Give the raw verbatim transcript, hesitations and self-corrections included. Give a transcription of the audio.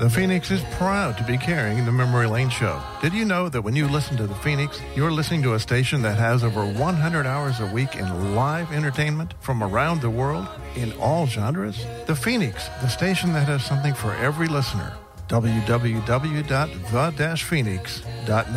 The Phoenix is proud to be carrying the Memory Lane Show. Did you know that when you listen to The Phoenix, you're listening to a station that has over one hundred hours a week in live entertainment from around the world in all genres? The Phoenix, the station that has something for every listener. w w w dot the dash phoenix dot net